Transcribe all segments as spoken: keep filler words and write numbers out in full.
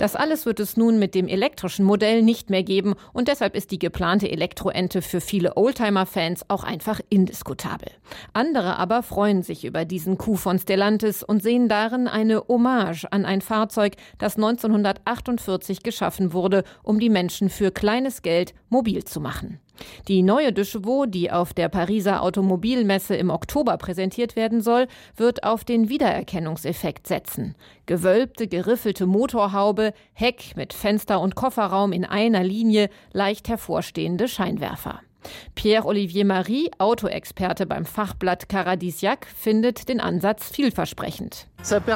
Das alles wird es nun mit dem elektrischen Modell nicht mehr geben und deshalb ist die geplante Elektroente für viele Oldtimer-Fans auch einfach indiskutabel. Andere aber freuen sich über diesen Coup von Stellantis und sehen darin eine Hommage an ein Fahrzeug, das neunzehnhundertachtundvierzig geschaffen wurde, um die Menschen für kleines Geld mobil zu machen. Die neue De Chevaux, die auf der Pariser Automobilmesse im Oktober präsentiert werden soll, wird auf den Wiedererkennungseffekt setzen. Gewölbte, geriffelte Motorhaube, Heck mit Fenster und Kofferraum in einer Linie, leicht hervorstehende Scheinwerfer. Pierre-Olivier Marie, Autoexperte beim Fachblatt Caradisiac, findet den Ansatz vielversprechend.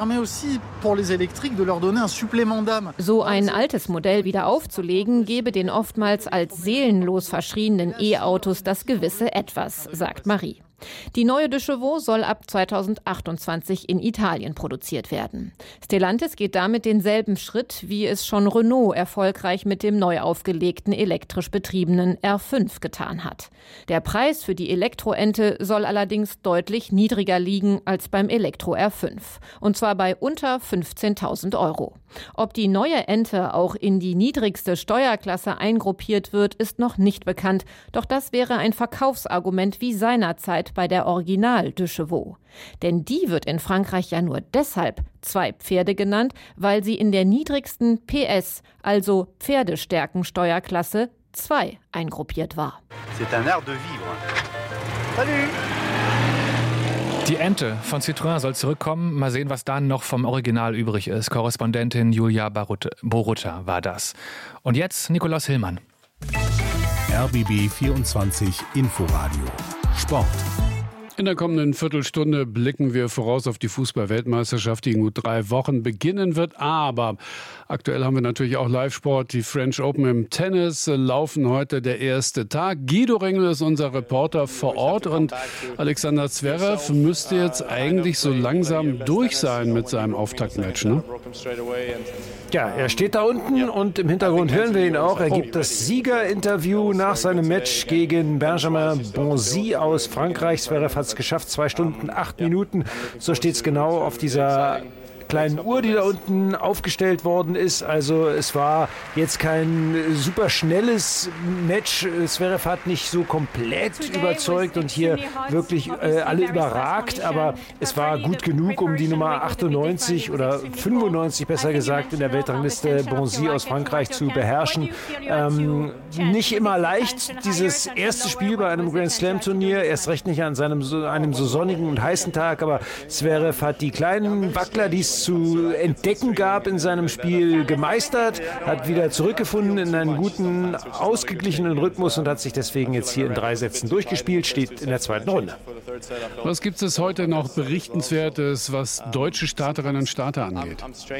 So ein altes Modell wieder aufzulegen, gebe den oftmals als seelenlos verschrienen E-Autos das gewisse Etwas, sagt Marie. Die neue De Chevaux soll ab zweitausendachtundzwanzig in Italien produziert werden. Stellantis geht damit denselben Schritt, wie es schon Renault erfolgreich mit dem neu aufgelegten elektrisch betriebenen R fünf getan hat. Der Preis für die Elektroente soll allerdings deutlich niedriger liegen als beim Elektro R fünf. Und zwar bei unter fünfzehntausend Euro. Ob die neue Ente auch in die niedrigste Steuerklasse eingruppiert wird, ist noch nicht bekannt. Doch das wäre ein Verkaufsargument wie seinerzeit bei der Original De Chevaux. Denn die wird in Frankreich ja nur deshalb zwei Pferde genannt, weil sie in der niedrigsten P S, also Pferdestärkensteuerklasse zwei eingruppiert war. C'est un art de vivre. Salut! Die Ente von Citroën soll zurückkommen. Mal sehen, was dann noch vom Original übrig ist. Korrespondentin Julia Borutta war das. Und jetzt Nikolaus Hillmann. R B B vierundzwanzig Inforadio Sport. In der kommenden Viertelstunde blicken wir voraus auf die Fußball-Weltmeisterschaft, die in gut drei Wochen beginnen wird. Aber aktuell haben wir natürlich auch Live-Sport. Die French Open im Tennis laufen heute der erste Tag. Guido Rengel ist unser Reporter vor Ort und Alexander Zverev müsste jetzt eigentlich so langsam durch sein mit seinem Auftaktmatch, ne? Ja, er steht da unten und im Hintergrund hören wir ihn auch. Er gibt das Siegerinterview nach seinem Match gegen Benjamin Bonzi aus Frankreich. Zverev hat es geschafft, zwei Stunden, acht Minuten. So steht es genau auf dieser kleinen Uhr, die da unten aufgestellt worden ist. Also es war jetzt kein super schnelles Match. Zverev hat nicht so komplett überzeugt und hier wirklich äh, alle überragt, aber es war gut genug, um die Nummer achtundneunzig oder fünfundneunzig besser gesagt in der Weltrangliste Bonzi aus Frankreich zu beherrschen. Ähm, nicht immer leicht, dieses erste Spiel bei einem Grand Slam Turnier, erst recht nicht an seinem, einem so sonnigen und heißen Tag, aber Zverev hat die kleinen Wackler, die es zu entdecken gab in seinem Spiel, gemeistert, hat wieder zurückgefunden in einen guten, ausgeglichenen Rhythmus und hat sich deswegen jetzt hier in drei Sätzen durchgespielt, steht in der zweiten Runde. Was gibt es heute noch Berichtenswertes, was deutsche Starterinnen und Starter angeht?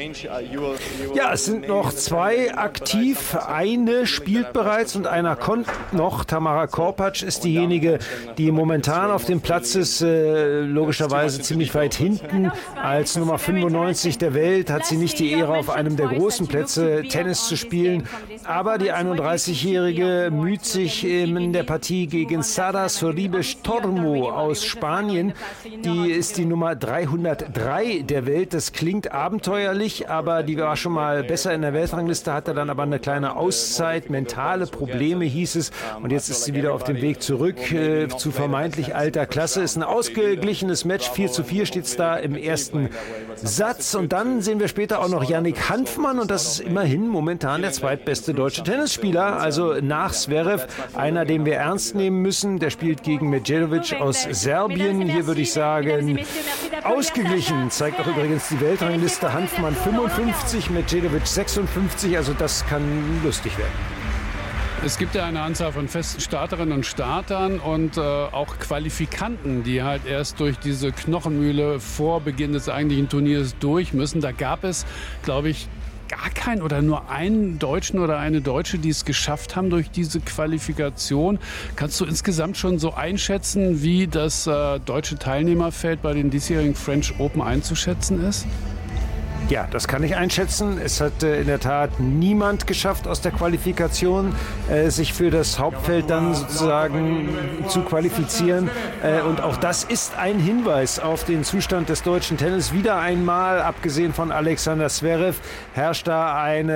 Ja, es sind noch zwei aktiv. Eine spielt bereits und einer kommt noch. Tamara Korpatsch ist diejenige, die momentan auf dem Platz ist, äh, logischerweise ziemlich weit hinten. Als Nummer fünfundneunzig der Welt hat sie nicht die Ehre, auf einem der großen Plätze Tennis zu spielen. Aber die einunddreißigjährige müht sich in der Partie gegen Sara Sorribes Tormo aus Spanien. Die ist die Nummer dreihundertdrei der Welt. Das klingt abenteuerlich, aber die war schon mal besser in der Weltrangliste, hatte dann aber eine kleine Auszeit, mentale Probleme hieß es. Und jetzt ist sie wieder auf dem Weg zurück äh, zu vermeintlich alter Klasse. Ist ein ausgeglichenes Match. vier zu vier steht es da im ersten Satz. Und dann sehen wir später auch noch Yannick Hanfmann. Und das ist immerhin momentan der zweitbeste deutsche Tennisspieler. Also nach Zverev, einer, den wir ernst nehmen müssen. Der spielt gegen Medjedovic aus Serbien. Hier würde ich sagen, ausgeglichen. Zeigt auch übrigens die Weltrangliste. Hanfmann fünfundfünfzig, Medjedovic sechsundfünfzig. Also das kann lustig werden. Es gibt ja eine Anzahl von festen Starterinnen und Startern und äh, auch Qualifikanten, die halt erst durch diese Knochenmühle vor Beginn des eigentlichen Turniers durch müssen. Da gab es, glaube ich, gar keinen oder nur einen Deutschen oder eine Deutsche, die es geschafft haben durch diese Qualifikation. Kannst du insgesamt schon so einschätzen, wie das äh, deutsche Teilnehmerfeld bei den diesjährigen French Open einzuschätzen ist? Ja, das kann ich einschätzen. Es hat äh, in der Tat niemand geschafft aus der Qualifikation, äh, sich für das Hauptfeld dann sozusagen zu qualifizieren. Äh, und auch das ist ein Hinweis auf den Zustand des deutschen Tennis. Wieder einmal, abgesehen von Alexander Zverev, herrscht da eine